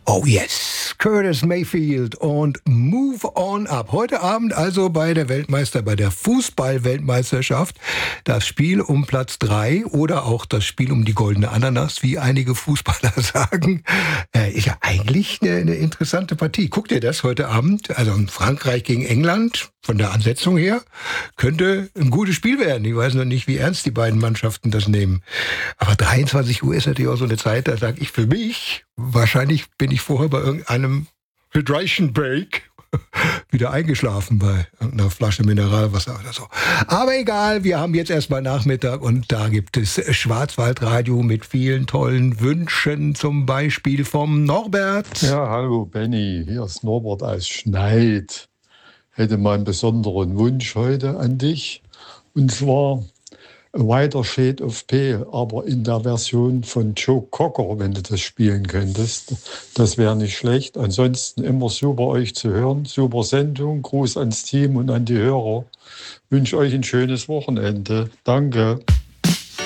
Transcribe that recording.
Oh yes, Curtis Mayfield und Move On Up. Heute Abend also bei der Fußball-Weltmeisterschaft das Spiel um Platz 3 oder auch das Spiel um die goldene Ananas, wie einige Fußballer sagen. Ist ja eigentlich eine interessante Partie. Guckt ihr das heute Abend? Also Frankreich gegen England, von der Ansetzung her, könnte ein gutes Spiel werden. Ich weiß noch nicht, wie ernst die beiden Mannschaften das nehmen. Aber 23 Uhr ist natürlich auch so eine Zeit, da sage ich für mich, wahrscheinlich bin ich vorher bei irgendeinem Hydration Break wieder eingeschlafen bei einer Flasche Mineralwasser oder so. Aber egal, wir haben jetzt erstmal Nachmittag und da gibt es Schwarzwaldradio mit vielen tollen Wünschen, zum Beispiel vom Norbert. Ja, hallo Benny, hier ist Norbert aus Schneid. Hätte mal einen besonderen Wunsch heute an dich. Und zwar A Wider Shade of Pale, aber in der Version von Joe Cocker, wenn du das spielen könntest. Das wäre nicht schlecht. Ansonsten immer super, euch zu hören. Super Sendung. Gruß ans Team und an die Hörer. Wünsche euch ein schönes Wochenende. Danke.